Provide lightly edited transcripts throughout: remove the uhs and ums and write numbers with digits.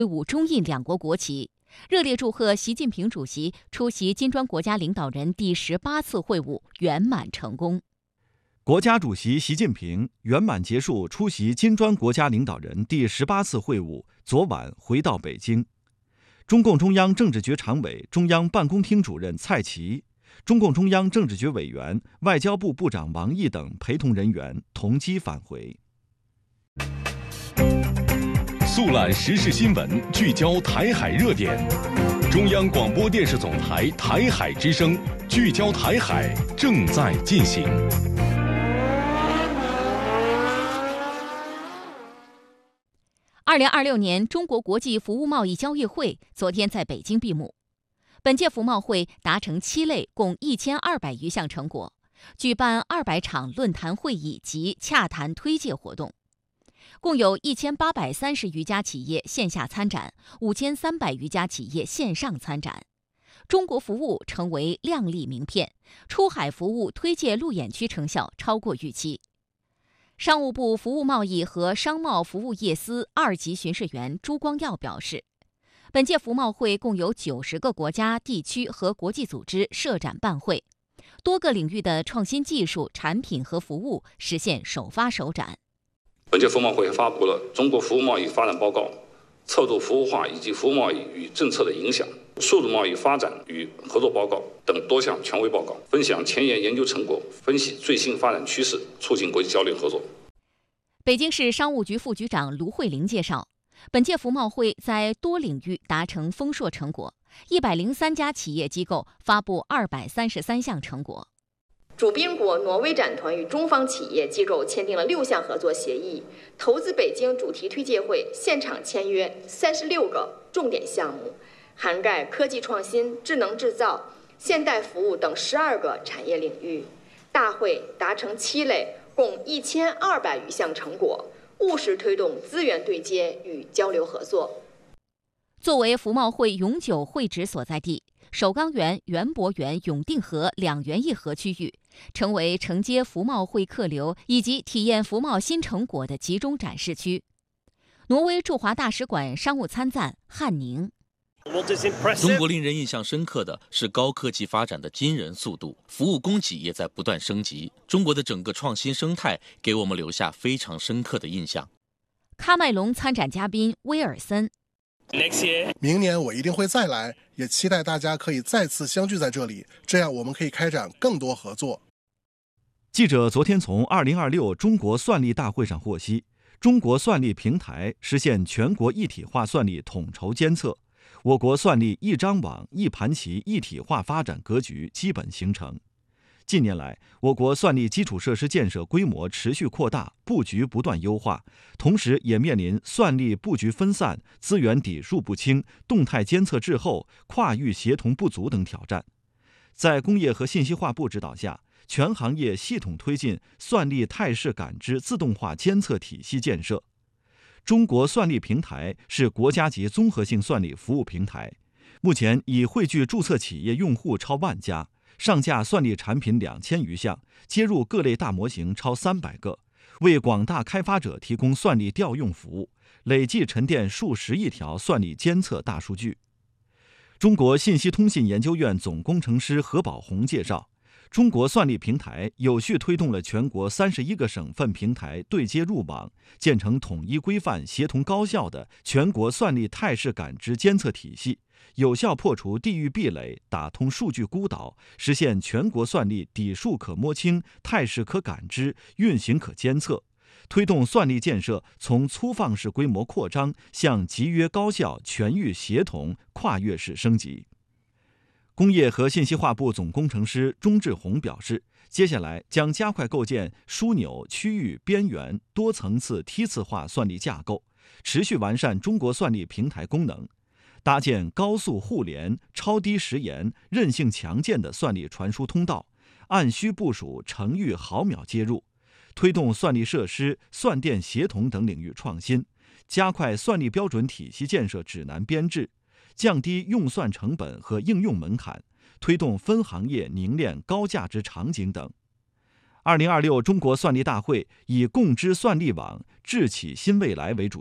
舞中印两国国旗，热烈祝贺习近平主席出席金砖国家领导人第18次会晤圆满成功。 国家主席习近平圆满结束出席金砖国家领导人第18次会晤，昨晚回到北京。中共中央政治局常委、中央办公厅主任蔡奇、中共中央政治局委员、外交部部长王毅等陪同人员同机返回。 速览时事新闻，聚焦台海热点。中央广播电视总台台海之声，聚焦台海，正在进行。 2026年中国国际服务贸易交易会昨天在北京闭幕。本届服贸会达成7类共1200余项成果，举办200场论坛会议及洽谈推介活动，共有1830余家企业线下参展，5300余家企业线上参展。中国服务成为亮丽名片，出海服务推介路演区成效超过预期。商务部服务贸易和商贸服务业司2级巡视员朱光耀表示，本届服贸会共有90个国家、地区和国际组织设展办会，多个领域的创新技术、产品和服务实现首发首展。 本届服贸会发布了《中国服务贸易发展报告》、策动服务化以及服务贸易与政策的影响、数字贸易发展与合作报告等多项权威报告，分享前沿研究成果，分析最新发展趋势，促进国际交流合作。 北京市商务局副局长卢慧玲介绍，本届服贸会在多领域达成丰硕成果，103家企业机构发布233项成果。 主宾国挪威展团与中方企业机构签订了6项合作协议，投资北京主题推介会现场签约36个重点项目，涵盖科技创新、智能制造、现代服务等12个产业领域。大会达成7类共1200余项成果，务实推动资源对接与交流合作。 作为服贸会永久会址所在地，首钢园、园博园、永定河2园1河区域成为承接服贸会客流以及体验服贸新成果的集中展示区。挪威驻华大使馆商务参赞汉宁。 中国令人印象深刻的是高科技发展的惊人速度，服务供给也在不断升级。中国的整个创新生态给我们留下非常深刻的印象。 喀麦隆参展嘉宾威尔森。 明年我一定会再来，也期待大家可以再次相聚在这里，这样我们可以开展更多合作。 记者昨天从2026中国算力大会上获悉，中国算力平台实现全国一体化算力统筹监测，我国算力一张网、一盘棋一体化发展格局基本形成。近年来，我国算力基础设施建设规模持续扩大，布局不断优化，同时也面临算力布局分散、资源底数不清、动态监测滞后、跨域协同不足等挑战。在工业和信息化部指导下，全行业系统推进算力态势感知自动化监测体系建设。中国算力平台是国家级综合性算力服务平台，目前已汇聚注册企业用户超10000家，上架算力产品2000余项，接入各类大模型超300个，为广大开发者提供算力调用服务，累计沉淀数10亿条算力监测大数据。中国信息通信研究院总工程师何宝红介绍，中国算力平台有序推动了全国31个省份平台对接入网，建成统一规范、协同高效的全国算力态势感知监测体系，有效破除地域壁垒，打通数据孤岛，实现全国算力底数可摸清、态势可感知、运行可监测，推动算力建设从粗放式规模扩张向集约高效、全域协同、跨越式升级。工业和信息化部总工程师钟志宏表示，接下来将加快构建枢纽、区域、边缘、多层次梯次化算力架构，持续完善中国算力平台功能，搭建高速互联、超低时延、韧性强健的算力传输通道，按需部署程域毫秒接入，推动算力设施、算电协同等领域创新，加快算力标准体系建设指南编制，降低用算成本和应用门槛，推动分行业凝练高价值场景等。2026中国算力大会以共知算力网，智企新未来为主题，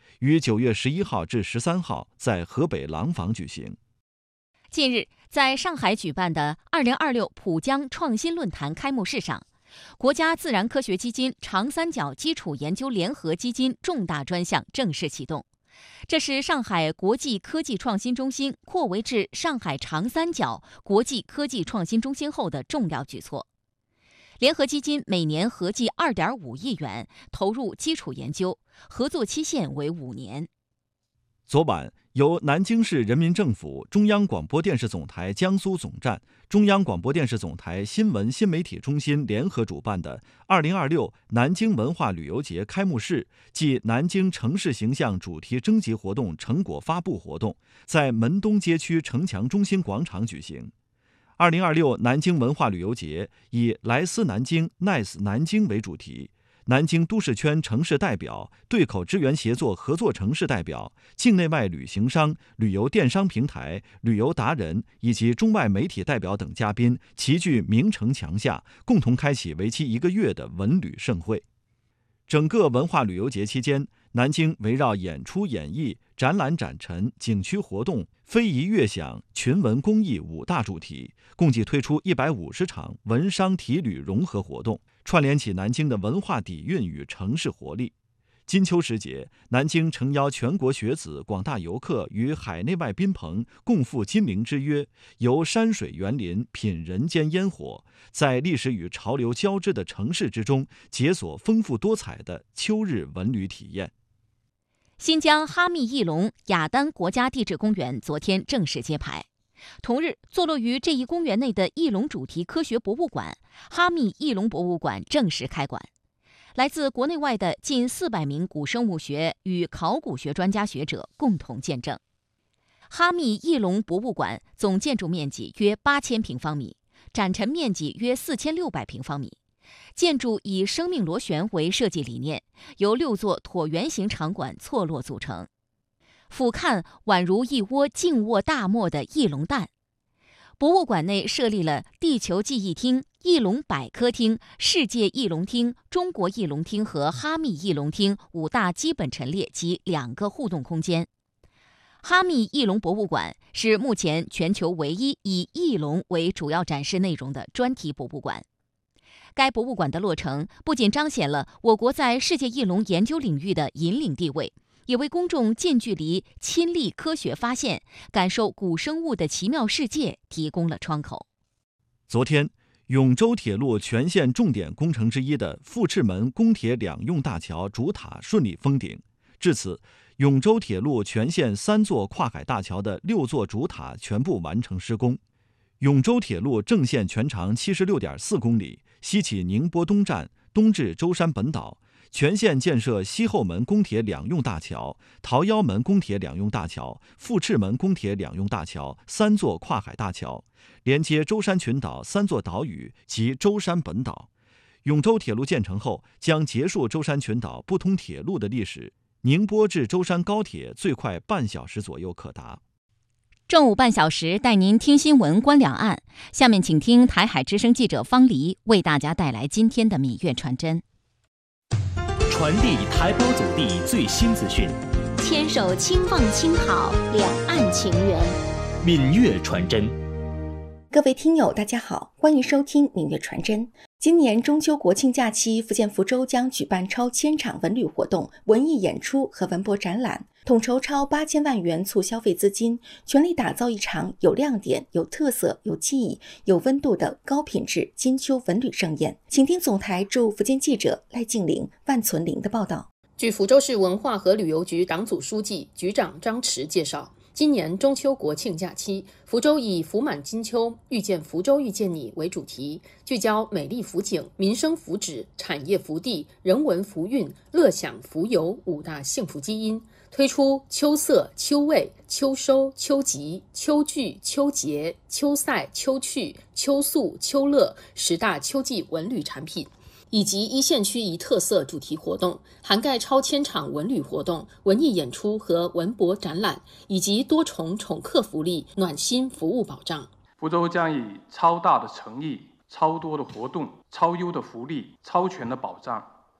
于9月11号至13号在河北廊坊举行。 近日，在上海举办的2026浦江创新论坛开幕式上，国家自然科学基金长三角基础研究联合基金重大专项正式启动。这是上海国际科技创新中心扩围至上海长三角国际科技创新中心后的重要举措。联合基金每年合计2.5亿元投入基础研究，合作期限为5年。 昨晚，由南京市人民政府、中央广播电视总台江苏总站、中央广播电视总台新闻新媒体中心联合主办的2026南京文化旅游节开幕式暨南京城市形象主题征集活动成果发布活动，在门东街区城墙中心广场举行。2026南京文化旅游节以来思南京 Nice 南京为主题，南京都市圈城市代表、对口支援协作合作城市代表、境内外旅行商、旅游电商平台、旅游达人以及中外媒体代表等嘉宾齐聚名城墙下，共同开启为期1个月的文旅盛会。整个文化旅游节期间，南京围绕演出演艺、展览展陈、景区活动、非遗乐享、群文公益5大主题，共计推出150场文商体旅融合活动，串联起南京的文化底蕴与城市活力。金秋时节，南京诚邀全国学子、广大游客与海内外宾朋共赴金陵之约，游山水园林，品人间烟火，在历史与潮流交织的城市之中，解锁丰富多彩的秋日文旅体验。 新疆哈密翼龙雅丹国家地质公园昨天正式揭牌。同日，坐落于这一公园内的翼龙主题科学博物馆——哈密翼龙博物馆正式开馆。来自国内外的近400名古生物学与考古学专家学者共同见证。哈密翼龙博物馆总建筑面积约8000平方米，展陈面积约4600平方米。建筑以生命螺旋为设计理念，由6座椭圆形场馆错落组成，俯瞰宛如一窝静卧大漠的翼龙蛋。博物馆内设立了地球记忆厅、翼龙百科厅、世界翼龙厅、中国翼龙厅和哈密翼龙厅5大基本陈列及2个互动空间。哈密翼龙博物馆是目前全球唯一以翼龙为主要展示内容的专题博物馆。该博物馆的落成不仅彰显了我国在世界翼龙研究领域的引领地位，也为公众近距离亲历科学发现、感受古生物的奇妙世界提供了窗口。 昨天，永州铁路全线重点工程之一的富赤门公铁两用大桥主塔顺利封顶，至此，永州铁路全线3座跨海大桥的6座主塔全部完成施工。永州铁路正线全长76.4公里，西起宁波东站，东至舟山本岛，全线建设西后门公铁两用大桥、桃夭门公铁两用大桥、富赤门公铁两用大桥3座跨海大桥，连接舟山群岛3座岛屿及舟山本岛。永州铁路建成后，将结束舟山群岛不通铁路的历史。宁波至舟山高铁最快半小时左右可达。 正午半小时带您听新闻观两岸，下面请听台海之声记者方黎为大家带来今天的闽粤传真。 传递台胞祖地最新资讯， 牵手轻放轻好两岸情缘。 闽粤传真。 各位听友大家好，欢迎收听闽粤传真。今年中秋国庆假期，福建福州将举办超1000场文旅活动、文艺演出和文博展览，统筹超8000万元促消费资金，全力打造一场有亮点、有特色、有记忆、有温度的高品质金秋文旅盛宴。请听总台驻福建记者赖静玲、万存玲的报道。 据福州市文化和旅游局党组书记、局长张驰介绍，今年中秋国庆假期，福州以福满金秋，遇见福州遇见你为主题，聚焦美丽福景、民生福祉、产业福地、人文福运、乐享福游5大幸福基因，推出秋色、秋味、秋收、秋集、秋聚、秋节、秋赛、秋趣、秋宿、秋乐10大秋季文旅产品，以及一线区一特色主题活动，涵盖超1000场文旅活动、文艺演出和文博展览，以及多重宠客福利、暖心服务保障。 福州将以超大的诚意、超多的活动、超优的福利、超全的保障，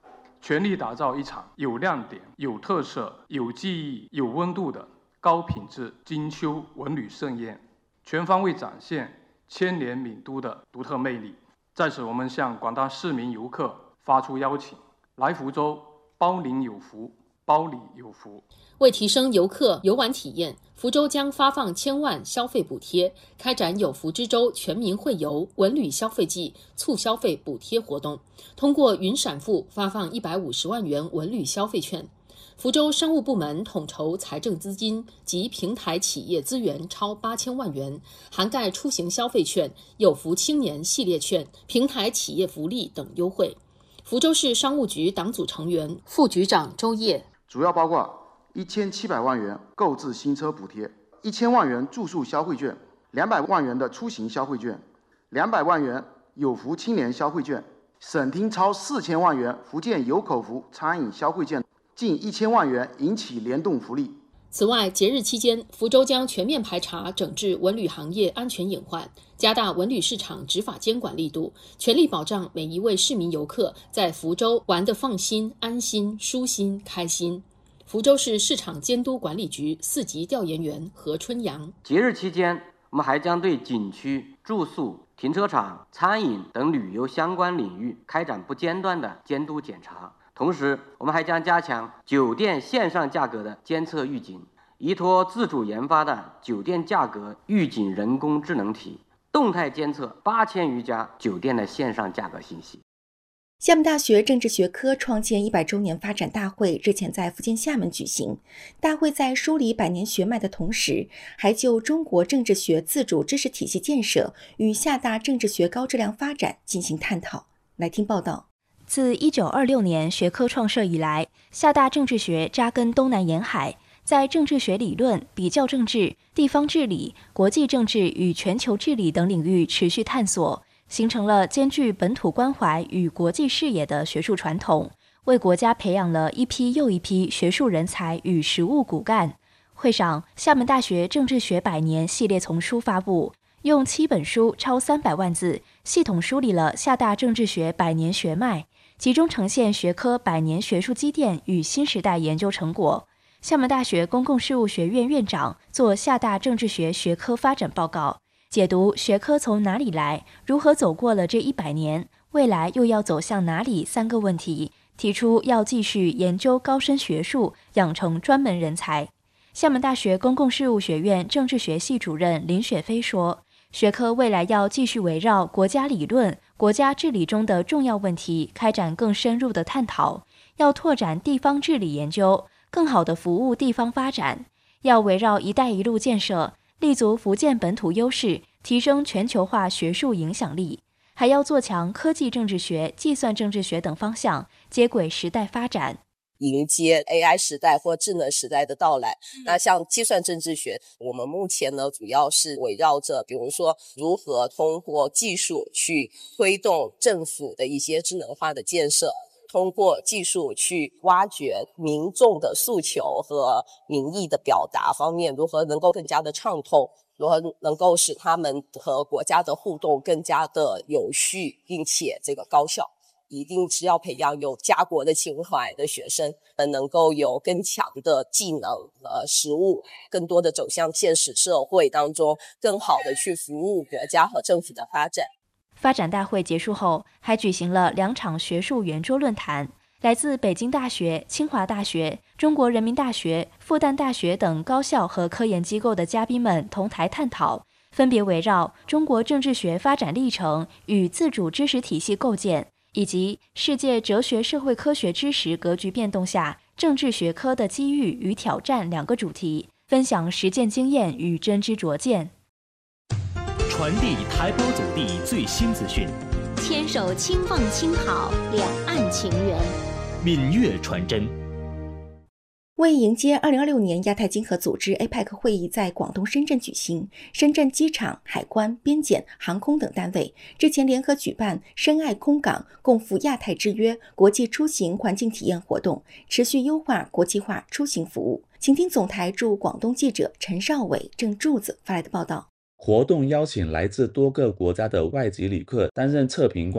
全力打造一场有亮点、有特色、有记忆、有温度的高品质金秋文旅盛宴，全方位展现千年闽都的独特魅力。在此，我们向广大市民游客发出邀请，来福州包您有福，包里有福。 为提升游客游玩体验，福州将发放1000万消费补贴，开展有福之州全民会游文旅消费季促消费补贴活动，通过云闪付发放150万元文旅消费券。福州商务部门统筹财政资金及平台企业资源超8000万元，涵盖出行消费券、有福青年系列券、平台企业福利等优惠。福州市商务局党组成员、副局长周烨， 主要包括1700万元购置新车补贴，1000万元住宿消费券，200万元的出行消费券，200万元有福青年消费券，省厅超4000万元福建有口福餐饮消费券，近1000万元引起联动福利。 此外，节日期间，福州将全面排查整治文旅行业安全隐患，加大文旅市场执法监管力度，全力保障每一位市民游客在福州玩得放心、安心、舒心、开心。福州市市场监督管理局4级调研员何春阳， 节日期间，我们还将对景区、住宿、停车场、餐饮等旅游相关领域开展不间断的监督检查。同时，我们还将加强酒店线上价格的监测预警，依托自主研发的酒店价格预警人工智能体，动态监测8000余家酒店的线上价格信息。 厦门大学政治学科创建100周年发展大会日前在福建厦门举行。大会在梳理百年学脉的同时，还就中国政治学自主知识体系建设与厦大政治学高质量发展进行探讨。来听报道。 自1926年学科创设以来，厦大政治学扎根东南沿海，在政治学理论、比较政治、地方治理、国际政治与全球治理等领域持续探索，形成了兼具本土关怀与国际视野的学术传统，为国家培养了一批又一批学术人才与实务骨干。会上，厦门大学政治学100年系列丛书发布，用7本书超300万字，系统梳理了厦大政治学100年学脉，集中呈现学科100年学术积淀与新时代研究成果。厦门大学公共事务学院院长做厦大政治学学科发展报告，解读学科从哪里来，如何走过了这100年，未来又要走向哪里3个问题，提出要继续研究高深学术，养成专门人才。厦门大学公共事务学院政治学系主任林雪飞说，学科未来要继续围绕国家理论、国家治理中的重要问题开展更深入的探讨，要拓展地方治理研究，更好地服务地方发展，要围绕“一带一路”建设，立足福建本土优势，提升全球化学术影响力，还要做强科技政治学、计算政治学等方向，接轨时代发展。 迎接 AI 时代或智能时代的到来。那像计算政治学，我们目前呢主要是围绕着比如说如何通过技术去推动政府的一些智能化的建设，通过技术去挖掘民众的诉求和民意的表达方面，如何能够更加的畅通，如何能够使他们和国家的互动更加的有序并且高效。一定是要培养有家国的情怀的学生，能够有更强的技能和实务，更多的走向现实社会当中，更好的去服务国家和政府的发展。 发展大会结束后，还举行了2场学术圆桌论坛，来自北京大学、清华大学、中国人民大学、复旦大学等高校和科研机构的嘉宾们同台探讨，分别围绕中国政治学发展历程与自主知识体系构建，以及世界哲学社会科学知识格局变动下政治学科的机遇与挑战2个主题，分享实践经验与真知灼见， 传递台胞祖地最新资讯， 牵手轻放轻好，两岸情缘， 闽粤传真。 为迎接2026年亚太经合组织 APEC 会议在广东深圳举行，深圳机场、海关、边检、航空等单位日前联合举办深爱空港共赴亚太之约国际出行环境体验活动，持续优化国际化出行服务。请听总台驻广东记者陈少伟、郑柱子发来的报道。 活动邀请来自多个国家的外籍旅客担任测评官，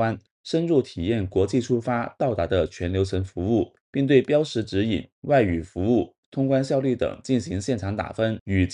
深入体验国际出发到达的全流程服务，并对标识指引、外语服务、通关效率等进行现场打分，与